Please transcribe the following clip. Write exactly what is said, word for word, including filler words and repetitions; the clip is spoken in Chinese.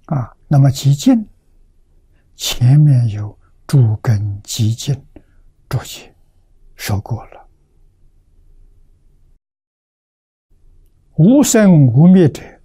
啊。那么极尽前面有诸根极尽注解说过了，无生无灭者，